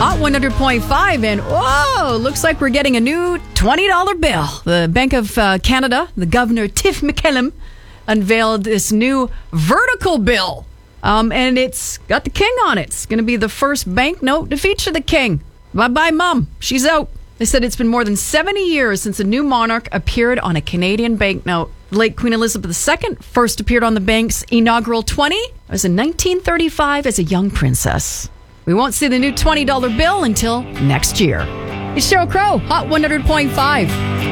Hot 100.5, and whoa, looks like we're getting a new $20 bill. The Bank of Canada, the Governor Tiff McKillop, unveiled this new vertical bill. And it's got the king on it. It's going to be the first banknote to feature the king. Bye-bye, Mom. She's out. They said it's been more than 70 years since a new monarch appeared on a Canadian banknote. Late Queen Elizabeth II first appeared on the bank's inaugural 20. It was in 1935 as a young princess. We won't see the new $20 bill until next year. It's Sheryl Crow, Hot 100.5.